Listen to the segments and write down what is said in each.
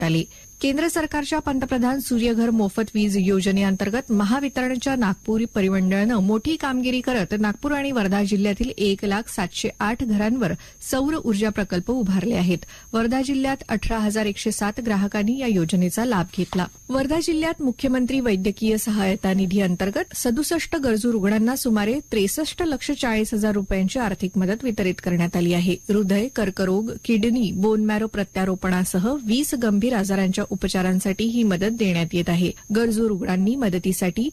करण्यात आले. केंद्र सरकारच्या पंतप्रधान सूर्यघर मोफत वीज योजनेअंतर्गत महावितरणच्या नागपूर परिमंडळानं मोठी कामगिरी करत नागपूर आणि वर्धा जिल्ह्यातील 1,708 घरांवर सौर ऊर्जा प्रकल्प उभारले आहेत. वर्धा जिल्ह्यात 18,107 ग्राहकांनी या योजनेचा लाभ घेतला. वर्धा जिल्ह्यात मुख्यमंत्री वैद्यकीय सहायता निधी अंतर्गत 67 गरजू रुग्णांना सुमारे 63,40,00,000 रुपयांची आर्थिक मदत वितरित करण्यात आली आहे. हृदय, कर्करोग, किडनी, बोन मॅरो प्रत्यारोपणासह 20 गंभीर आजारांच्या उपचारांसाठी ही मदत देण्यात येत आहे. गरजू रुग्णांनी मदतीसाठी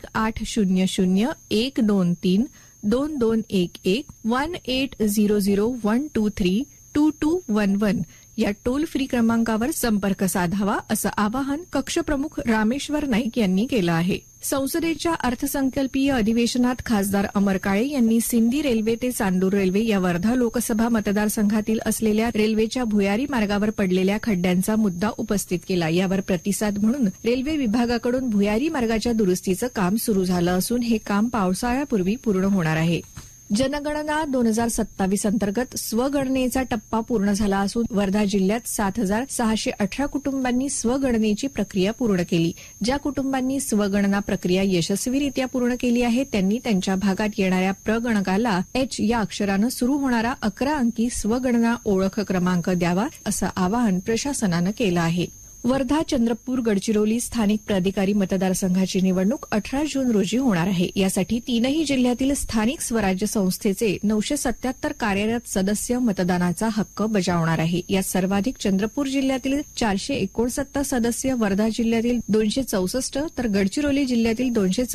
1-800-123-2211 या टोल फ्री क्रमांकावर संपर्क साधावा असं आवाहन कक्षप्रमुख रामेश्वर नाईक यांनी केलं आहे. संसदेच्या अर्थसंकल्पीय अधिवेशनात खासदार अमर काळे यांनी सिंदी रेल्वे ते चांदूर रेल्वे या वर्धा लोकसभा मतदारसंघातील असलेल्या रेल्वेच्या भुयारी मार्गावर पडलेल्या खड्ड्यांचा मुद्दा उपस्थित केला. यावर प्रतिसाद म्हणून रेल्वे विभागाकडून भुयारी मार्गाच्या दुरुस्तीचं काम सुरू झालं असून हे काम पावसाळ्यापूर्वी पूर्ण होणार आहे. जनगणना 2027 अंतर्गत स्वगणनेचा टप्पा पूर्ण झाला असून वर्धा जिल्ह्यात 7,618 कुटुंबांनी स्वगणनेची प्रक्रिया पूर्ण केली. ज्या कुटुंबांनी स्वगणना प्रक्रिया यशस्वीरित्या पूर्ण केली आहे त्यांनी त्यांच्या भागात येणाऱ्या प्रगणकाला H या अक्षरानं सुरू होणारा 11 अंकी स्वगणना ओळख क्रमांक द्यावा असं आवाहन प्रशासनानं केलं आहे. वर्धा, चंद्रपूर, गडचिरोली स्थानिक प्राधिकारी मतदारसंघाची निवडणूक 18 जून रोजी होणार आहे. यासाठी तीनही जिल्ह्यातील स्थानिक स्वराज्य संस्थेचे 977 कार्यरत सदस्य मतदानाचा हक्क बजावणार आहे. यात सर्वाधिक चंद्रपूर जिल्ह्यातील 469 सदस्य, वर्धा जिल्ह्यातील 264 तर गडचिरोली जिल्ह्यातील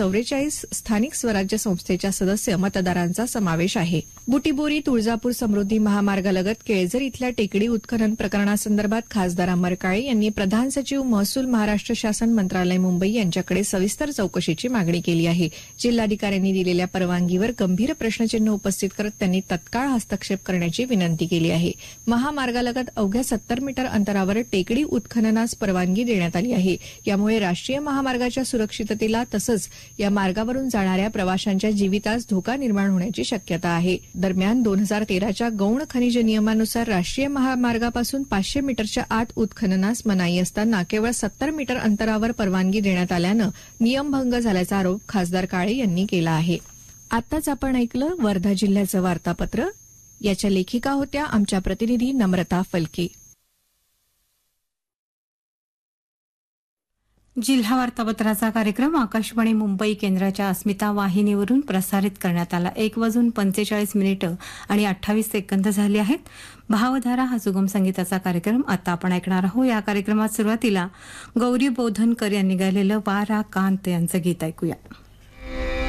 244 स्थानिक स्वराज्य संस्थेच्या सदस्य मतदारांचा समावेश आहे. बुटीबोरी तुळजापूर समृद्धी महामार्गालगत केळझर इथल्या टेकडी उत्खनन प्रकरणासंदर्भात खासदार अमर काळे यांनी प्रधान सचिव महसूल महाराष्ट्र शासन मंत्रालय मुंबई यांच्याकडे सविस्तर चौकशीची मागणी केली आहे. जिल्हाधिकाऱ्यांनी दिलेल्या परवानगीवर गंभीर प्रश्नचिन्ह उपस्थित करत त्यांनी तत्काळ हस्तक्षेप करण्याची विनंती केली आहे. महामार्गालगत अवघ्या 70 मीटर अंतरावर टेकडी उत्खननास परवानगी देण्यात आली आहे. यामुळे राष्ट्रीय महामार्गाच्या सुरक्षिततेला तसंच या मार्गावरून जाणाऱ्या प्रवाशांच्या जीवितास धोका निर्माण होण्याची शक्यता आहे. दरम्यान 2013च्या गौण खनिज नियमानुसार राष्ट्रीय महामार्गापासून 500 मीटरच्या आत उत्खननास मनाई असताना केवळ 70 मीटर अंतरावर परवानगी देण्यात आल्यानं नियमभंग झाल्याचा आरोप खासदार काळे यांनी केला आहे. आताच आपण ऐकलं वर्धा जिल्ह्याचं वार्तापत्र. याच्या लेखिका होत्या आमच्या प्रतिनिधी नम्रता फलके. जिल्हा वार्तापत्राचा कार्यक्रम आकाशवाणी मुंबई केंद्राच्या अस्मिता वाहिनीवरून प्रसारित करण्यात आला. 1:45 आणि 28 सेकंद झाले आहेत. भावधारा हा सुगम संगीताचा कार्यक्रम आता आपण ऐकणार आहोत. या कार्यक्रमात सुरुवातीला गौरी बोधनकर यांनी गायलेलं वारा कांत यांचं गीत ऐकूया.